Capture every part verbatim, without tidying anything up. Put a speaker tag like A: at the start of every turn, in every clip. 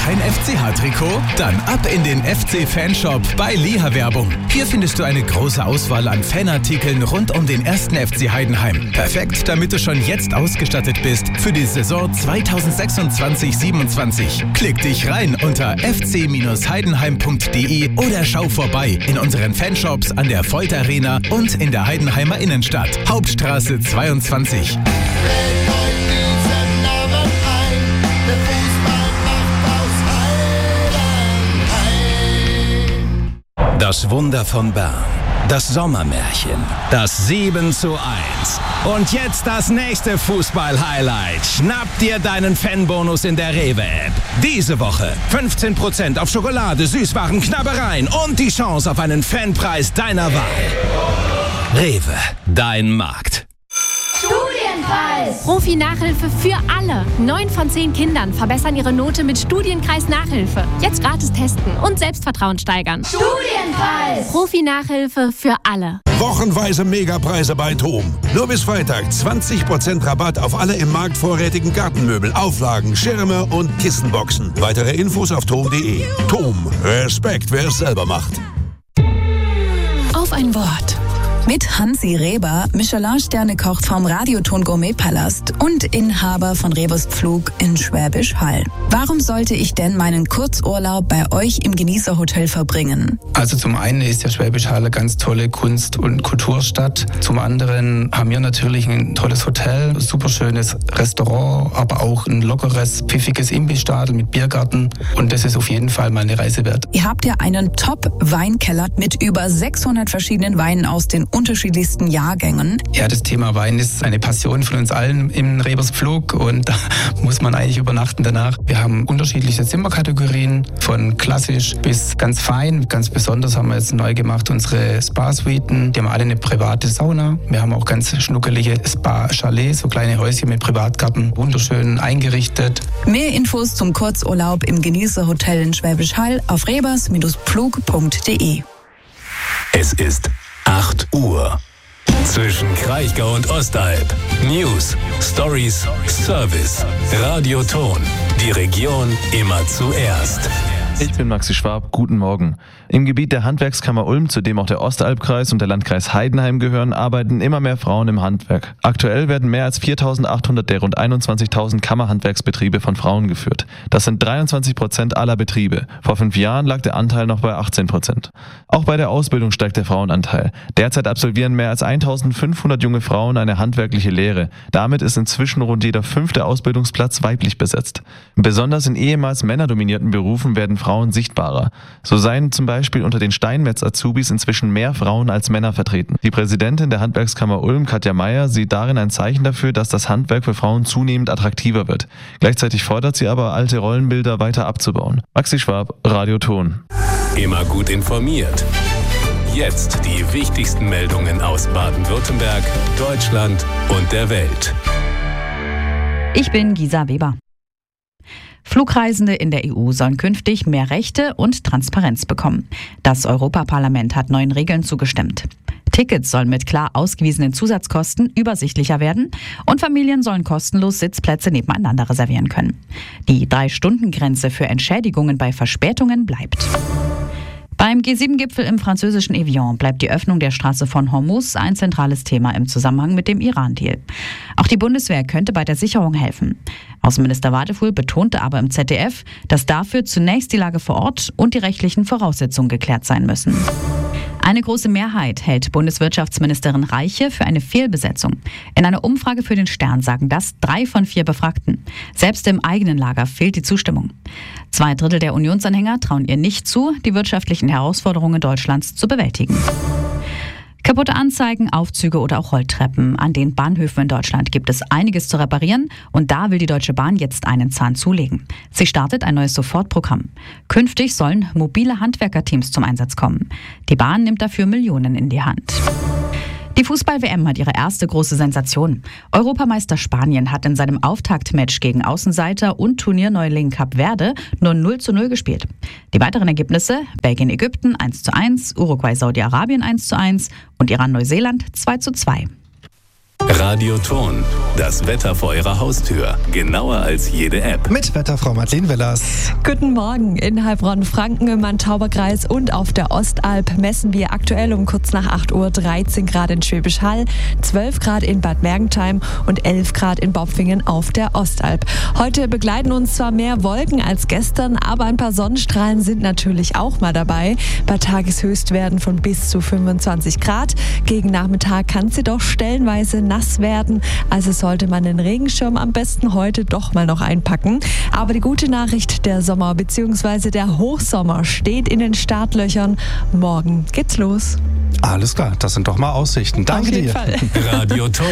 A: kein F C H-Trikot? Dann ab in den F C-Fanshop bei Liha Werbung. Hier findest du eine große Auswahl an Fanartikeln rund um den ersten F C Heidenheim. Perfekt, damit du schon jetzt ausgestattet bist für die Saison zweitausendsechsundzwanzig siebenundzwanzig. Klick dich rein unter f c Bindestrich heidenheim punkt d e oder schau vorbei in unseren Fanshops an der Volt Arena und in der Heidenheimer Innenstadt. Hauptstraße zweiundzwanzig.
B: Das Wunder von Bern, das Sommermärchen, das sieben zu eins. Und jetzt das nächste Fußball-Highlight. Schnapp dir deinen Fanbonus in der Rewe-App. Diese Woche fünfzehn Prozent auf Schokolade, Süßwaren, Knabbereien und die Chance auf einen Fanpreis deiner Wahl. Rewe, dein Markt.
C: Studienpreis! Profi-Nachhilfe für alle. Neun von zehn Kindern verbessern ihre Note mit Studienkreis-Nachhilfe. Jetzt gratis testen und Selbstvertrauen steigern. Studienpreis! Profi-Nachhilfe für alle.
D: Wochenweise Megapreise bei TOM. Nur bis Freitag zwanzig Prozent Rabatt auf alle im Markt vorrätigen Gartenmöbel, Auflagen, Schirme und Kissenboxen. Weitere Infos auf tom punkt de. TOM. Respekt, wer es selber macht.
E: Auf ein Wort. Mit Hansi Reber, Michelin-Sterne-Koch vom Radioton Gourmet-Palast und Inhaber von Rebers Pflug in Schwäbisch Hall. Warum sollte ich denn meinen Kurzurlaub bei euch im Genießerhotel verbringen?
F: Also zum einen ist der Schwäbisch Hall eine ganz tolle Kunst- und Kulturstadt. Zum anderen haben wir natürlich ein tolles Hotel, ein super schönes Restaurant, aber auch ein lockeres, pfiffiges Imbissstadel mit Biergarten. Und das ist auf jeden Fall mal eine Reise wert.
E: Ihr habt ja einen Top-Weinkeller mit über sechshundert verschiedenen Weinen aus den unterschiedlichsten Jahrgängen.
F: Ja, das Thema Wein ist eine Passion von uns allen im Rebers Pflug und da muss man eigentlich übernachten danach. Wir haben unterschiedliche Zimmerkategorien, von klassisch bis ganz fein. Ganz besonders haben wir jetzt neu gemacht unsere Spa-Suiten. Die haben alle eine private Sauna. Wir haben auch ganz schnuckelige Spa-Chalets, so kleine Häuschen mit Privatgarten, wunderschön eingerichtet.
E: Mehr Infos zum Kurzurlaub im Genießerhotel in Schwäbisch Hall auf rebers Pflug punkt de.
B: Es ist acht Uhr. Zwischen Kraichgau und Ostalb. News, Stories, Service. Radioton. Die Region immer zuerst.
G: Ich bin Maxi Schwab, guten Morgen. Im Gebiet der Handwerkskammer Ulm, zu dem auch der Ostalbkreis und der Landkreis Heidenheim gehören, arbeiten immer mehr Frauen im Handwerk. Aktuell werden mehr als viertausendachthundert der rund einundzwanzigtausend Kammerhandwerksbetriebe von Frauen geführt. Das sind dreiundzwanzig Prozent aller Betriebe. Vor fünf Jahren lag der Anteil noch bei achtzehn Prozent. Auch bei der Ausbildung steigt der Frauenanteil. Derzeit absolvieren mehr als eintausendfünfhundert junge Frauen eine handwerkliche Lehre. Damit ist inzwischen rund jeder fünfte Ausbildungsplatz weiblich besetzt. Besonders in ehemals männerdominierten Berufen werden Frauen sichtbarer. So seien zum Beispiel unter den Steinmetz-Azubis inzwischen mehr Frauen als Männer vertreten. Die Präsidentin der Handwerkskammer Ulm, Katja Meyer, sieht darin ein Zeichen dafür, dass das Handwerk für Frauen zunehmend attraktiver wird. Gleichzeitig fordert sie aber, alte Rollenbilder weiter abzubauen. Maxi Schwab, Radioton.
B: Immer gut informiert. Jetzt die wichtigsten Meldungen aus Baden-Württemberg, Deutschland und der Welt.
H: Ich bin Gisa Weber. Flugreisende in der E U sollen künftig mehr Rechte und Transparenz bekommen. Das Europaparlament hat neuen Regeln zugestimmt. Tickets sollen mit klar ausgewiesenen Zusatzkosten übersichtlicher werden und Familien sollen kostenlos Sitzplätze nebeneinander reservieren können. Die Drei-Stunden-Grenze für Entschädigungen bei Verspätungen bleibt. Beim G sieben Gipfel im französischen Evian bleibt die Öffnung der Straße von Hormuz ein zentrales Thema im Zusammenhang mit dem Iran-Deal. Auch die Bundeswehr könnte bei der Sicherung helfen. Außenminister Wadefuhl betonte aber im Z D F, dass dafür zunächst die Lage vor Ort und die rechtlichen Voraussetzungen geklärt sein müssen. Eine große Mehrheit hält Bundeswirtschaftsministerin Reiche für eine Fehlbesetzung. In einer Umfrage für den Stern sagen das drei von vier Befragten. Selbst im eigenen Lager fehlt die Zustimmung. Zwei Drittel der Unionsanhänger trauen ihr nicht zu, die wirtschaftlichen Herausforderungen Deutschlands zu bewältigen. Kaputte Anzeigen, Aufzüge oder auch Rolltreppen. An den Bahnhöfen in Deutschland gibt es einiges zu reparieren und da will die Deutsche Bahn jetzt einen Zahn zulegen. Sie startet ein neues Sofortprogramm. Künftig sollen mobile Handwerkerteams zum Einsatz kommen. Die Bahn nimmt dafür Millionen in die Hand. Die Fußball-W M hat ihre erste große Sensation. Europameister Spanien hat in seinem Auftaktmatch gegen Außenseiter und Turnierneuling Kap Verde nur null zu null gespielt. Die weiteren Ergebnisse: Belgien-Ägypten eins zu eins, Uruguay-Saudi-Arabien eins zu eins und Iran-Neuseeland zwei zu zwei.
I: Radioton, das Wetter vor Ihrer Haustür. Genauer als jede App.
J: Mit Wetterfrau Madeleine Willers.
K: Guten Morgen. In Heilbronn-Franken im Main-Tauber-Kreis und auf der Ostalb messen wir aktuell um kurz nach acht Uhr dreizehn Grad in Schwäbisch Hall, zwölf Grad in Bad Mergentheim und elf Grad in Bopfingen auf der Ostalb. Heute begleiten uns zwar mehr Wolken als gestern, aber ein paar Sonnenstrahlen sind natürlich auch mal dabei. Bei Tageshöchstwerten von bis zu fünfundzwanzig Grad. Gegen Nachmittag kann es jedoch stellenweise nass werden, also sollte man den Regenschirm am besten heute doch mal noch einpacken. Aber die gute Nachricht, der Sommer bzw. der Hochsommer steht in den Startlöchern. Morgen geht's los.
J: Alles klar, das sind doch mal Aussichten. Danke
K: Auf jeden
J: dir.
K: Fall.
I: Radioton,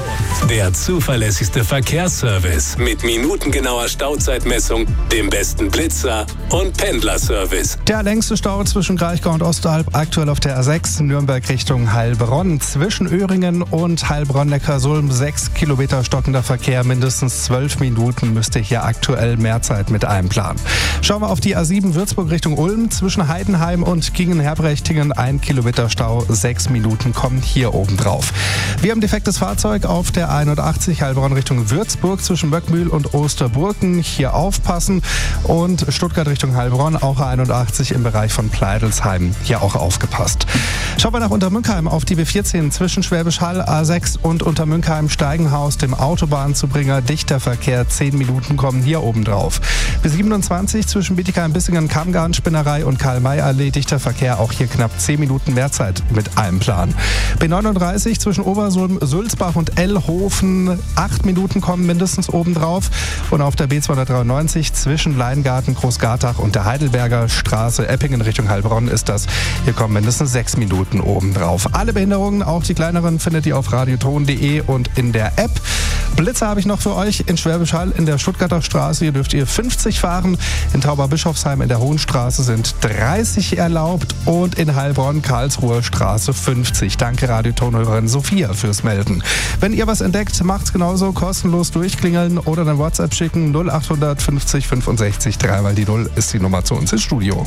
I: der zuverlässigste Verkehrsservice mit minutengenauer Stauzeitmessung, dem besten Blitzer und Pendlerservice.
J: Der längste Stau zwischen Kraichgau und Ostalb aktuell auf der A sechs, Nürnberg Richtung Heilbronn. Zwischen Öhringen und Heilbronn-Neckarsulm sechs Kilometer stockender Verkehr, mindestens zwölf Minuten müsste hier aktuell mehr Zeit mit einplanen. Schauen wir auf die A sieben Würzburg Richtung Ulm. Zwischen Heidenheim und Gingen-Herbrechtingen ein Kilometer Stau, sechs Minuten kommen hier oben drauf. Wir haben defektes Fahrzeug auf der einundachtzig Heilbronn Richtung Würzburg zwischen Möckmühl und Osterburgen. Hier aufpassen. Und Stuttgart Richtung Heilbronn, auch einundachtzig im Bereich von Pleidelsheim. Hier auch aufgepasst. Schauen wir nach Untermünkheim auf die B vierzehn zwischen Schwäbisch Hall, A sechs und Untermünkheim Steigenhaus, dem Autobahnzubringer. Dichter Verkehr, zehn Minuten kommen hier oben drauf. B siebenundzwanzig zwischen Bietigheim, Bissingen, Kammgarn, Spinnerei und Karl-May-Allee. Dichter Verkehr, auch hier knapp zehn Minuten mehr Zeit mit einem Plan. B neununddreißig zwischen Obersulm, Sulzbach und Ellhofen. Acht Minuten kommen mindestens oben drauf. Und auf der B zweihundertdreiundneunzig zwischen Leingarten, Großgartach und der Heidelberger Straße, Eppingen Richtung Heilbronn ist das. Hier kommen mindestens sechs Minuten oben drauf. Alle Behinderungen, auch die kleineren, findet ihr auf radioton punkt de und in der App. Blitzer habe ich noch für euch in Schwäbisch Hall in der Stuttgarter Straße. Hier dürft ihr fünfzig fahren. In Tauberbischofsheim in der Hohenstraße sind dreißig erlaubt und in Heilbronn, Karlsruher Straße fünfzig. Danke Radiotonhörerin Sophia fürs Melden. Wenn ihr was entdeckt, macht's genauso. Kostenlos durchklingeln oder eine WhatsApp schicken. null achthundert fünfzig fünfundsechzig drei mal die null ist die Nummer zu uns ins Studio.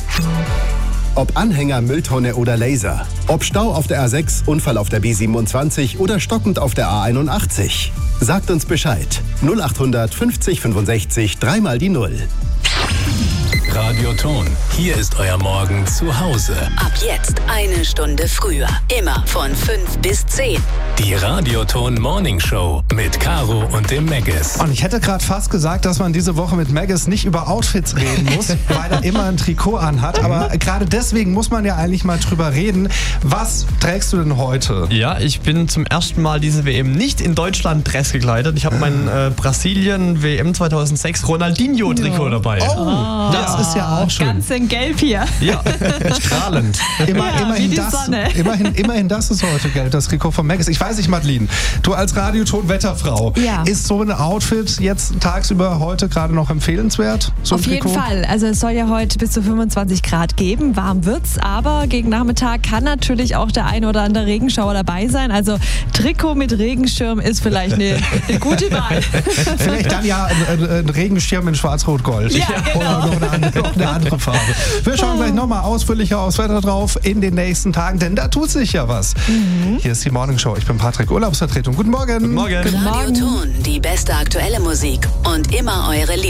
L: Ob Anhänger, Mülltonne oder Laser. Ob Stau auf der A sechs, Unfall auf der B siebenundzwanzig oder stockend auf der A einundachtzig. Sagt uns Bescheid. null achthundert fünfzig fünfundsechzig drei mal die null.
I: Radioton, hier ist euer Morgen zu Hause.
M: Ab jetzt eine Stunde früher. Immer von fünf bis zehn.
I: Die Radioton Morning Show mit Caro und dem Maggis.
J: Und ich hätte gerade fast gesagt, dass man diese Woche mit Maggis nicht über Outfits reden muss, weil er immer ein Trikot anhat. Aber gerade deswegen muss man ja eigentlich mal drüber reden. Was trägst du denn heute?
N: Ja, ich bin zum ersten Mal diese W M nicht in Deutschland Dress gekleidet. Ich habe mein äh, Brasilien W M zweitausendsechs Ronaldinho-Trikot dabei.
J: Oh, das ist ja auch schön.
K: Ganz in Gelb hier.
N: Ja, strahlend.
J: Immer,
K: ja,
J: immerhin,
K: wie die
J: das,
K: Sonne.
J: immerhin, immerhin das ist heute gelb, das Trikot von Maggis. Ich weiß nicht, Madeleine, du als Radioton-Wetterfrau,
K: ja.
J: ist so ein Outfit jetzt tagsüber heute gerade noch empfehlenswert? So
K: Auf jeden Fall. Also es soll ja heute bis zu fünfundzwanzig Grad geben. Warm wird's, aber gegen Nachmittag kann natürlich auch der ein oder andere Regenschauer dabei sein. Also Trikot mit Regenschirm ist vielleicht eine, eine gute Wahl.
J: Vielleicht dann ja ein, ein Regenschirm in Schwarz-Rot-Gold.
K: Ja, genau.
J: Oder noch eine andere, noch eine andere Farbe. Wir schauen gleich nochmal ausführlicher aufs Wetter drauf in den nächsten Tagen, denn da tut sich ja was. Mhm. Hier ist die Morning Show. Ich bin Patrick, Urlaubsvertretung. Guten Morgen.
N: Guten Morgen.
M: Radioton, die beste aktuelle Musik und immer eure Liebe.